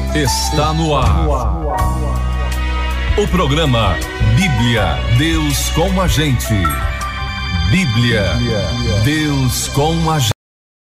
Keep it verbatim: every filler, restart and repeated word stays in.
está no ar. O programa Bíblia, Deus com a gente. Bíblia, Deus com a gente.